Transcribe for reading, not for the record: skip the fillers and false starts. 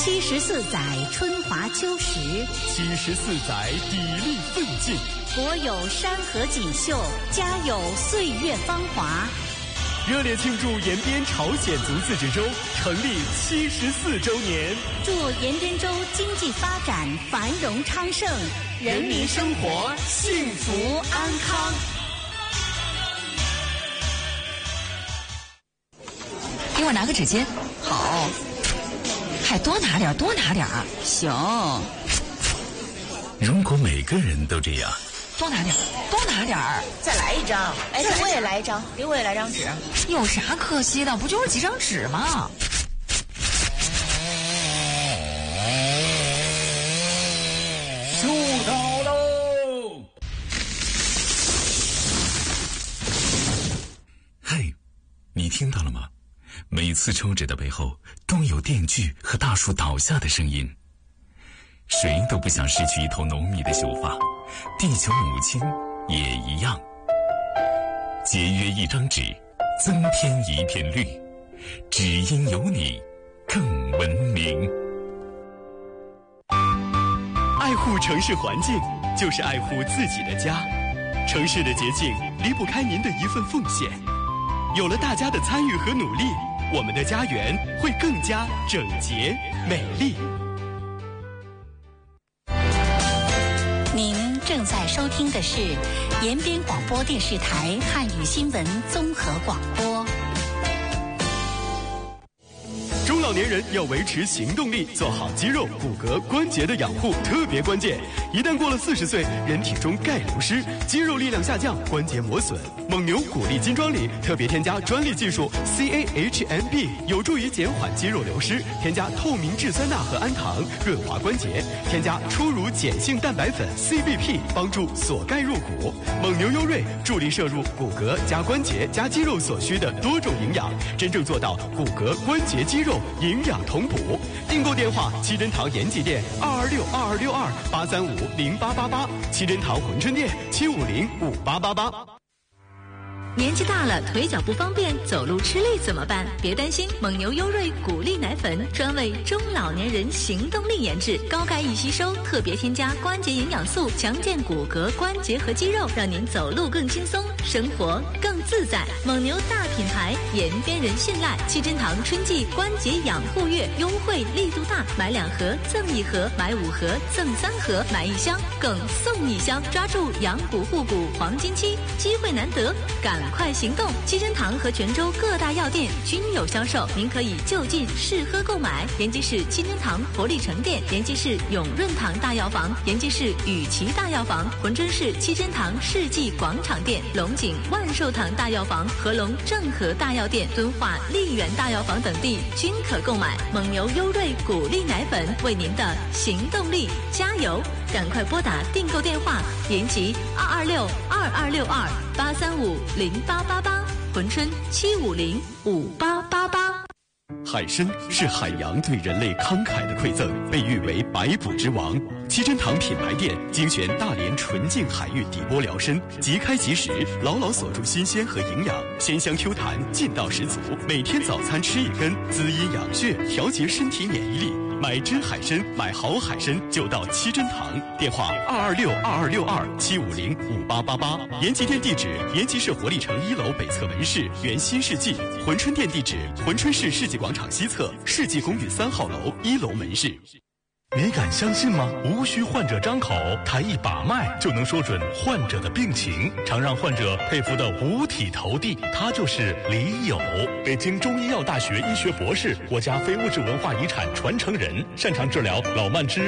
74载春华秋实 ，74载砥砺奋进。 国有山河锦绣，家有岁月芳华。 热烈庆祝延边朝鲜族自治州成立74周年， 祝延边州经济发展繁荣昌盛，人民生活幸福安康。 给我拿个纸巾。好，还多拿点，多拿点。行。 如果每个人都这样， 多拿点，多拿点。 再来一张。哎，给我也来一张，给我也来张纸。 有啥可惜的？不就是几张纸吗？ 收到喽！嘿，你听到了吗？每次抽纸的背后都有电锯和大树倒下的声音。谁都不想失去一头浓密的秀发，地球母亲也一样。节约一张纸，增添一片绿，只因有你更文明。 爱护城市环境，就是爱护自己的家。城市的洁净离不开您的一份奉献。有了大家的参与和努力，我们的家园会更加整洁美丽。 您正在收听的是延边广播电视台汉语新闻综合广播。 中老年人要维持行动力，做好肌肉、骨骼、关节的养护特别关键。一旦过了40岁，人体中钙流失，肌肉力量下降，关节磨损。蒙牛骨力金装里特别添加专利技术 CAHMB， 有助于减缓肌肉流失。添加透明质酸钠和氨糖，润滑关节。添加初乳碱性蛋白粉 CBP， 帮助锁钙入骨。蒙牛优瑞助力摄入骨骼加关节加肌肉所需的多种营养，真正做到骨骼、关节、肌肉营养同补。订购电话：七珍堂延吉店2262262835888，七珍堂珲春店7505888。 年纪大了，腿脚不方便，走路吃力怎么办？别担心，蒙牛优瑞骨力奶粉专为中老年人行动力研制，高钙易吸收，特别添加关节营养素，强健骨骼、关节和肌肉，让您走路更轻松，生活更自在。蒙牛大品牌，延边人信赖。七珍堂春季关节养护月优惠力度大，买2盒赠1盒，买5盒赠3盒，买1箱更送1箱，抓住养骨护骨黄金期，机会难得，赶快行动！七珍堂和泉州各大药店均有销售，您可以就近试喝购买。延吉市七珍堂活力城店、延吉市永润堂大药房、延吉市雨琦大药房、珲春市七珍堂世纪广场店、龙井万寿堂大药房、合龙正和大药店、敦化丽园大药房等地均可购买。蒙牛优瑞骨力奶粉，为您的行动力加油！赶快拨打订购电话：延吉226226283508888，珲春7505888。 海参是海洋对人类慷慨的馈赠，被誉为百补之王。七珍堂品牌店精选大连纯净海域底波疗参，即开即食，牢牢锁住新鲜和营养，鲜香 Q 弹，劲道十足。每天早餐吃1根，滋阴养血，调节身体免疫力。买真海参，买好海参就到七珍堂。电话226226275058888。延吉店地址：延吉市活力城1楼北侧门市原新世纪。珲春店地址：珲春市世纪广场西侧世纪公寓3号楼1楼门市。 你敢相信吗？无需患者张口，抬一把脉就能说准患者的病情，常让患者佩服的五体投地。他就是李友，北京中医药大学医学博士，国家非物质文化遗产传承人，擅长治疗老慢支、